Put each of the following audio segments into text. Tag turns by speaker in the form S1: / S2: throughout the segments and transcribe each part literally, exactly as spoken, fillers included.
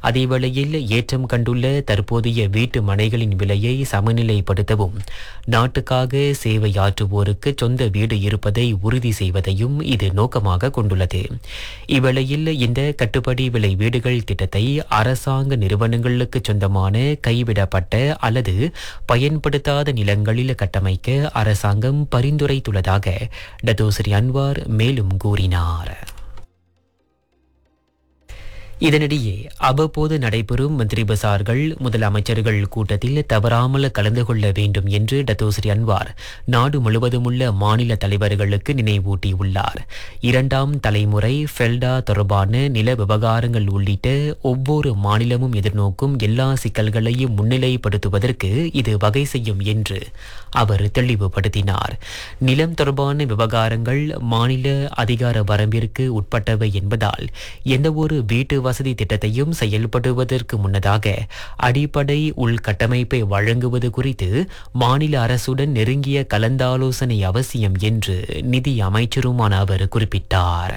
S1: அதேவேளையில் ஏற்றம் கண்டுள்ள தற்போதைய வீட்டு மனைகளின் விலையை சமநிலைப்படுத்தவும் நாட்டுக்காக சேவையாற்றுவோருக்கு சொந்த வீடு இருப்பதை உறுதி செய்வதையும் இது நோக்கமாக கொண்டுள்ளது. இவ்வேளையில் இந்த கட்டுப்படி விலை வீடுகள் திட்டத்தை அரசாங்க நிறுவனங்களுக்கு சொந்தமான கைவிடப்பட்ட அல்லது பயன்படுத்தாத நிலங்களில் கட்டமைக்க அரசாங்கம் பரிந்துரைத்துள்ளதாக டத்தோஸ்ரீ அன்வார் மேலும் கூறினார். இதனிடையே அவ்வப்போது நடைபெறும் மந்திரி பசார்கள் முதலமைச்சர்கள் கூட்டத்தில் தவறாமல் கலந்து கொள்ள வேண்டும் என்று டத்தோஸ்ரீ அன்வார் நாடு முழுவதும் உள்ள மாநில தலைவர்களுக்கு நினைவூட்டியுள்ளார். இரண்டாம் தலைமுறை ஃபெல்டா தொடர்பான நில விவகாரங்கள் உள்ளிட்ட ஒவ்வொரு மாநிலமும் எதிர்நோக்கும் எல்லா சிக்கல்களையும் முன்னிலைப்படுத்துவதற்கு இது வகை செய்யும் என்று அவர் தெளிவுபடுத்தினார். நிலம் தொடர்பான விவகாரங்கள் மாநில அதிகார வரம்பிற்கு உட்பட்டவை என்பதால் எந்தவொரு வீட்டு வசதி திட்டத்தையும் செயல்படுவதற்கு முன்னதாக அடிப்படை உள்கட்டமைப்பை வழங்குவது குறித்து மாநில அரசுடன் நெருங்கிய கலந்தாலோசனை அவசியம் என்று நிதி அமைச்சருமான அவர் குறிப்பிட்டார்.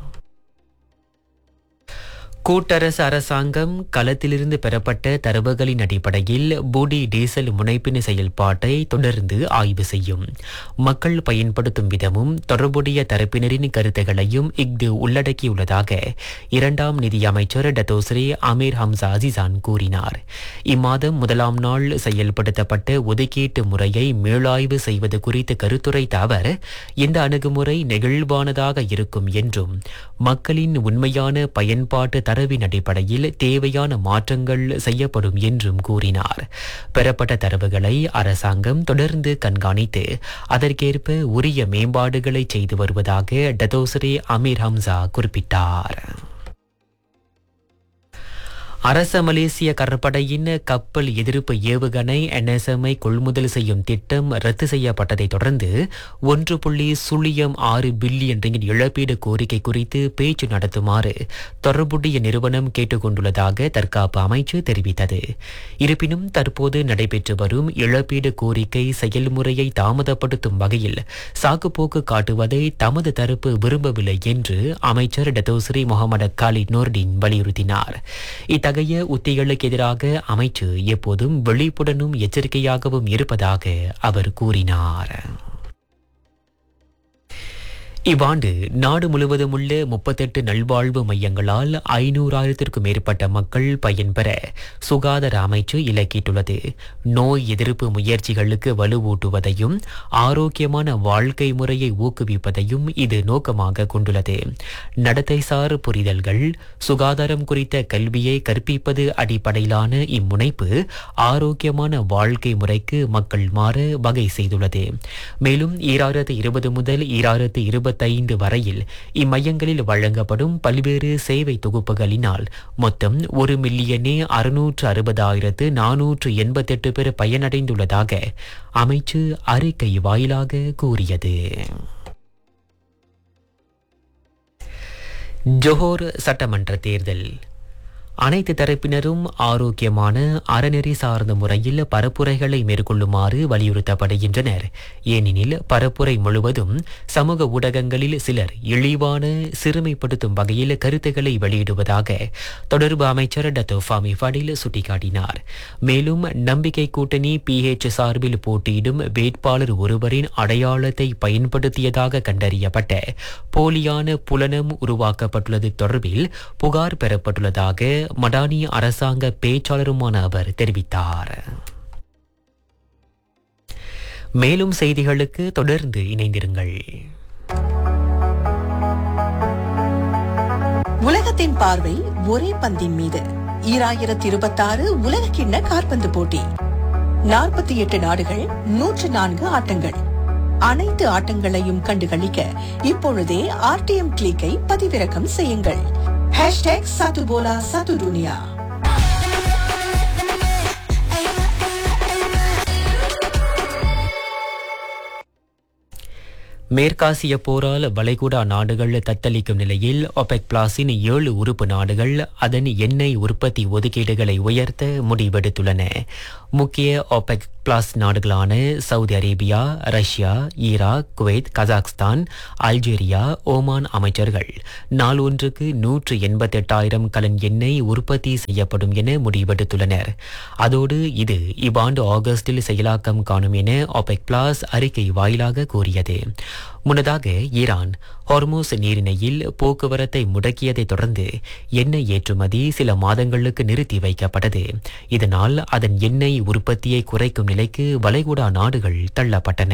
S1: கூட்டரசு அரசாங்கம் களத்திலிருந்து பெறப்பட்ட தரவுகளின் அடிப்படையில் பூடி டீசல் முனைப்பின் செயல்பாட்டை தொடர்ந்து ஆய்வு செய்யும். மக்கள் பயன்படுத்தும் விதமும் தொடர்புடைய தரப்பினரின் கருத்துகளையும் இஃது உள்ளடக்கியுள்ளதாக இரண்டாம் நிதி அமைச்சர் டத்தோஸ்ரீ அமீர் ஹம்சா அசிசான் கூறினார். இம்மாதம் முதலாம் நாள் செயல்படுத்தப்பட்ட ஒதுக்கீட்டு முறையை மீளாய்வு செய்வது குறித்து கருத்துரைத்த அவர் இந்த அணுகுமுறை நெகிழ்வானதாக இருக்கும் என்றும் மக்களின் உண்மையான பயன்பாட்டு தரவின் அடிப்படையில் தேவையான மாற்றங்கள் செய்யப்படும் என்றும் கூறினார். பெறப்பட்ட தரவுகளை அரசாங்கம் தொடர்ந்து கண்காணித்து அதற்கேற்ப உரிய மேம்பாடுகளை செய்து வருவதாக டத்தோஸ்ரீ அமீர் ஹம்சா குறிப்பிட்டார். அரச மலேசிய கடற்படையின் கப்பல் எதிர்ப்பு ஏவுகணை என்எஸ்எம்ஐ கொள்முதல் செய்யும் திட்டம் ரத்து செய்யப்பட்டதை தொடர்ந்து ஒன்று புள்ளி சுழியம் ஆறு பில்லியன் ரிங்கிட் இழப்பீடு கோரிக்கை குறித்து பேச்சு நடத்துமாறு தொடர்புடைய நிறுவனம் கேட்டுக் கொண்டுள்ளதாக தற்காப்பு அமைச்சு தெரிவித்தது. இருப்பினும் தற்போது நடைபெற்று வரும் இழப்பீடு கோரிக்கை செயல்முறையை தாமதப்படுத்தும் வகையில் சாக்குப்போக்கு காட்டுவதை தமது தரப்பு விரும்பவில்லை என்று அமைச்சர் டத்தோஸ்ரீ முகமது காலித் நோர்டின் வலியுறுத்தினார். இத்தகைய உத்திகளுக்கு எதிராக அமைச்சு எப்போதும் விழிப்புடனும் எச்சரிக்கையாகவும் இருப்பதாக அவர் கூறினார். இவ்வாண்டு நாடு முழுவதும் உள்ள முப்பத்தெட்டு நல்வாழ்வு மையங்களால் ஐநூறாயிரத்திற்கும் மேற்பட்ட மக்கள் பயன்பெற சுகாதார அமைச்சு இலக்கிட்டுள்ளது. நோய் எதிர்ப்பு முயற்சிகளுக்கு வலுவூட்டுவதையும் ஆரோக்கியமான வாழ்க்கை முறையை ஊக்குவிப்பதையும் இது நோக்கமாக கொண்டுள்ளது. நடத்தைசார் புரிதல்கள், சுகாதாரம் குறித்த கல்வியை கற்பிப்பது அடிப்படையிலான இம்முனைப்பு ஆரோக்கியமான வாழ்க்கை முறைக்கு மக்கள் மாற வகை செய்துள்ளது. மேலும் ஈராயிரத்து இருபது முதல் ஈராயிரத்து இருபத்தி ஐந்து வரையில் இம்மையங்களில் வழங்கப்படும் பல்வேறு சேவை தொகுப்புகளினால் மொத்தம் ஒரு மில்லியனே அறுநூற்று அறுபதாயிரத்து நானூற்று எண்பத்தி எட்டு பேர் பயனடைந்துள்ளதாக அமைச்சு அறிக்கை வாயிலாக கூறியது. ஜோஹர் சட்டமன்ற தேர்தல். அனைத்து தரப்பினரும் ஆரோக்கியமான அறநெறி சார்ந்த முறையில் பரப்புரைகளை மேற்கொள்ளுமாறு வலியுறுத்தப்படுகின்றனர். ஏனெனில் பரப்புரை முழுவதும் சமூக ஊடகங்களில் சிலர் இழிவான சிறுமைப்படுத்தும் வகையில் கருத்துக்களை வெளியிடுவதாக தொடர்பு அமைச்சர் டத்தோ ஃபாமி ஃபடில் சுட்டிக்காட்டினார். மேலும் நம்பிக்கை கூட்டணி பிஹெச் சார்பில் போட்டியிடும் வேட்பாளர் ஒருவரின் அடையாளத்தை பயன்படுத்தியதாக கண்டறியப்பட்ட போலியான புலனம் உருவாக்கப்பட்டுள்ளது தொடர்பில் புகார் பெறப்பட்டுள்ளதாக மடானி அரசாங்க பேச்சாளருமான அவர் தெரிவித்தார். மேலும் செய்திகளுக்கு தொடர்ந்து இணைந்திருங்கள்.
S2: உலகத்தின் பார்வை ஒரே பந்தின் மீது. ஈராயிரத்தி இருபத்தி ஆறு உலக கிண்ண காற்பந்து போட்டி. நாற்பத்தி எட்டு நாடுகள், நூற்று நான்கு ஆட்டங்கள். அனைத்து ஆட்டங்களையும் கண்டுகளிக்க இப்பொழுதே ஆர்டிஎம் கிளிக்கை பதிவிறக்கம் செய்யுங்கள். ஹேஷ்டேக் சத்து போலா சத்து துனியா.
S1: மேற்காசிய போரால் வளைகுடா நாடுகள் தத்தளிக்கும் நிலையில் ஒபெக் பிளாஸின் ஏழு உறுப்பு நாடுகள் அதன் எண்ணெய் உற்பத்தி ஒதுக்கீடுகளை உயர்த்த முடிவெடுத்துள்ளன. முக்கிய ஒபெக் பிளஸ் நாடுகளான Saudi Arabia, Russia, Iraq, Kuwait, கஜாக்ஸ்தான், Algeria, Oman அமைச்சர்கள் நாள் ஒன்றுக்கு நூற்று எண்பத்தெட்டாயிரம் கலன் எண்ணெய் உற்பத்தி செய்யப்படும் என முடிவெடுத்துள்ளனர். அதோடு இது இவ்வாண்டு ஆகஸ்டில் செயலாக்கம் காணும் என ஒபெக் பிளஸ் அறிக்கை வாயிலாக கூறியது. முன்னதாக ஈரான் ஹார்மூஸ் நீரிணையில் போக்குவரத்தை முடக்கியதை தொடர்ந்து எண்ணெய் ஏற்றுமதி சில மாதங்களுக்கு நிறுத்தி வைக்கப்பட்டது. இதனால் அதன் எண்ணெய் உற்பத்தியை குறைக்கும் நிலைக்கு வளைகுடா நாடுகள் தள்ளப்பட்டன.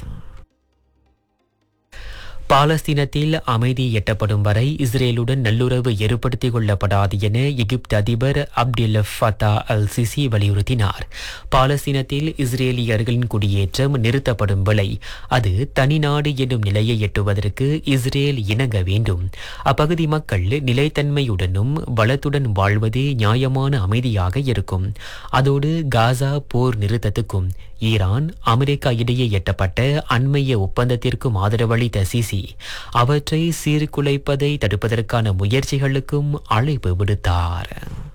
S1: பாலஸ்தீனத்தில் அமைதி எட்டப்படும் வரை இஸ்ரேலுடன் நல்லுறவு ஏற்படுத்திக் கொள்ளப்படாது என எகிப்து அதிபர் அப்டெல் ஃபத்தா அல் சிசி வலியுறுத்தினார். பாலஸ்தீனத்தில் இஸ்ரேலியர்களின் குடியேற்றம் நிறுத்தப்படும் வேளை அது தனிநாடு என்னும் நிலையை எட்டுவதற்கு இஸ்ரேல் இணங்க வேண்டும். அப்பகுதி மக்கள் நிலைத்தன்மையுடனும் வளத்துடன் வாழ்வது நியாயமான அமைதியாக இருக்கும். அதோடு காசா போர் நிறுத்தத்துக்கும் ஈரான், அமெரிக்கா இடையே எட்டப்பட்ட அண்மைய ஒப்பந்தத்திற்கும் ஆதரவளித்த சிசி அவற்றை சீர்குலைப்பதை தடுப்பதற்கான முயற்சிகளுக்கும் அழைப்பு விடுத்தார்.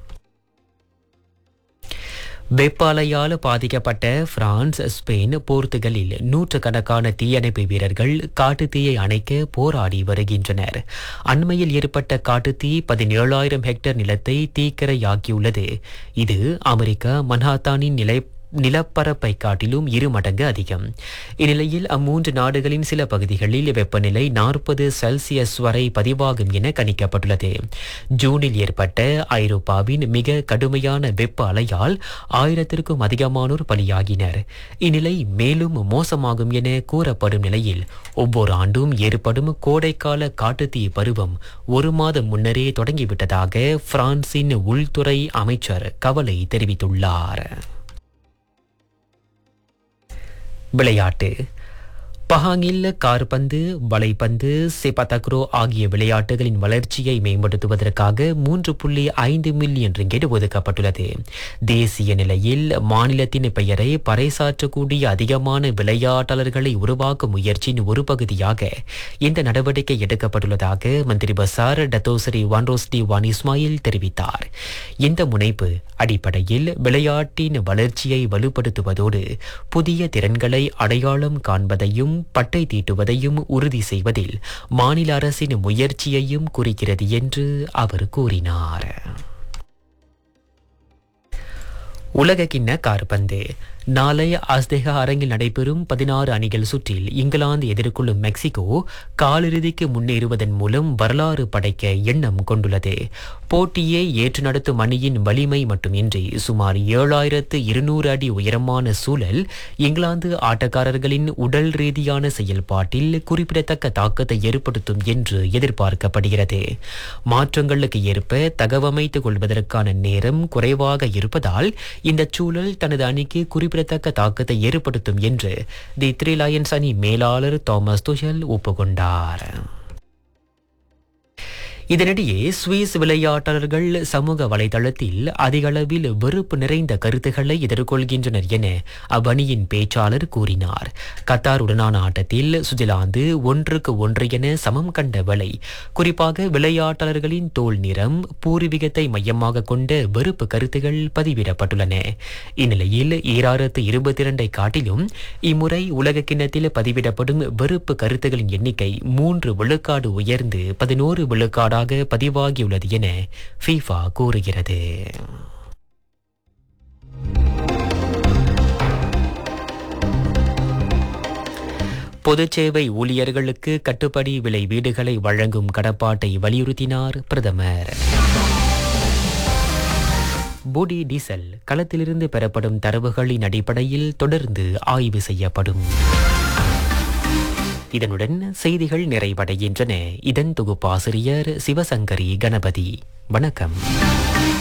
S1: வெப்பாலையால் பாதிக்கப்பட்ட பிரான்ஸ், ஸ்பெயின், போர்த்துகலில் நூற்றுக்கணக்கான தீயணைப்பு வீரர்கள் காட்டுத்தீயை அணைக்க போராடி வருகின்றனர். அண்மையில் ஏற்பட்ட காட்டுத்தீ பதினேழாயிரம் ஹெக்டேர் நிலத்தை தீக்கிரையாக்கியுள்ளது. இது அமெரிக்கா மன்ஹாத்தானின் நிலை நிலப்பரப்பை காட்டிலும் இரு மடங்கு அதிகம். இந்நிலையில் அம்மூன்று நாடுகளின் சில பகுதிகளில் வெப்பநிலை நாற்பது செல்சியஸ் வரை பதிவாகும் என கணிக்கப்பட்டுள்ளது. ஜூனில் ஏற்பட்ட ஐரோப்பாவின் மிக கடுமையான வெப்ப அலையால் ஆயிரத்திற்கும் அதிகமானோர் பலியாகினர். இந்நிலை மேலும் மோசமாகும் என கூறப்படும் நிலையில் ஒவ்வொரு ஆண்டும் ஏற்படும் கோடைக்கால காட்டுத்தீ பருவம் ஒரு மாதம் முன்னரே தொடங்கிவிட்டதாக பிரான்சின் உள்துறை அமைச்சர் கவலை தெரிவித்துள்ளார். விளையாட்டு. பஹாங்கில் கார்பந்து, வலைப்பந்து, செபதக்ரோ ஆகிய விளையாட்டுகளின் வளர்ச்சியை மேம்படுத்துவதற்காக மூன்று புள்ளி ஐந்து மில்லியன் ரிங்கெட் ஒதுக்கப்பட்டுள்ளது. தேசிய நிலையில் மாநிலத்தின் பெயரை பறைசாற்றக்கூடிய அதிகமான விளையாட்டாளர்களை உருவாக்கும் முயற்சியின் ஒரு பகுதியாக இந்த நடவடிக்கை எடுக்கப்பட்டுள்ளதாக மந்திரி பசார் டத்தோசரி வான்ரோஸ்டி வான் இஸ்மாயில் தெரிவித்தார். இந்த முனைப்பு அடிப்படையில் விளையாட்டின் வளர்ச்சியை வலுப்படுத்துவதோடு புதிய திறன்களை அடையாளம் காண்பதையும் பட்டை தீட்டுவதையும் உறுதி செய்வதில் மாநில அரசின் முயற்சியையும் குறிக்கிறது என்று அவர் கூறினார். உலகக்கிண்ண காற்பந்து. நாளை அஸ்தேகா அரங்கில் நடைபெறும் பதினாறு அணிகள் சுற்றில் இங்கிலாந்து எதிர்கொள்ளும் மெக்சிகோ காலிறுதிக்கு முன்னேறுவதன் மூலம் வரலாறு படைக்க எண்ணம் கொண்டுள்ளது. போட்டியை ஏற்று நடத்தும் அணியின் வலிமை மட்டுமின்றி சுமார் ஏழாயிரத்து இருநூறு அடி உயரமான சூழல் இங்கிலாந்து ஆட்டக்காரர்களின் உடல் ரீதியான செயல்பாட்டில் குறிப்பிடத்தக்க தாக்கத்தை ஏற்படுத்தும் என்று எதிர்பார்க்கப்படுகிறது. மாற்றங்களுக்கு ஏற்ப தகவமைத்துக் கொள்வதற்கான நேரம் குறைவாக இருப்பதால் இந்த சூழல் தனது அணிக்கு குறிப்பிடத்தக்க தாக்கத்தை ஏற்படுத்தும் என்று தி த்ரீ லயன்ஸ் அணி மேலாளர் தாமஸ் துஷல் ஒப்புக்கொண்டார். இதனிடையே சுவிஸ் விளையாட்டாளர்கள் சமூக வலைதளத்தில் அதிகளவில் வெறுப்பு நிறைந்த கருத்துக்களை எதிர்கொள்கின்றனர் என அவ்வணியின் பேச்சாளர் கூறினார். கத்தாருடனான ஆட்டத்தில் சுவிட்சர்லாந்து ஒன்றுக்கு ஒன்று என சமம் கண்ட வேளை குறிப்பாக விளையாட்டாளர்களின் தோல் நிறம், பூர்வீகத்தை மையமாக கொண்ட வெறுப்பு கருத்துகள் பதிவிடப்பட்டுள்ளன. இந்நிலையில் ஈராயிரத்து இருபத்தி இரண்டை காட்டிலும் இம்முறை உலக கிண்ணத்தில் பதிவிடப்படும் வெறுப்பு கருத்துகளின் எண்ணிக்கை மூன்று விழுக்காடு உயர்ந்து பதினோரு விழுக்காடு பதிவாகியுள்ளது என ஃபீஃபா கூறுகிறது. பொதுச்சேவை ஊழியர்களுக்கு கட்டுப்படி விலை வீடுகளை வழங்கும் கடப்பாட்டை வலியுறுத்தினார் பிரதமர். பூடி டீசல் களத்திலிருந்து பெறப்படும் தரவுகளின் அடிப்படையில் தொடர்ந்து ஆய்வு செய்யப்படும். இதனுடன் செய்திகள் நிறைவடைகின்றன. இதன் தொகுப்பாசிரியர் சிவசங்கரி கணபதி. வணக்கம்.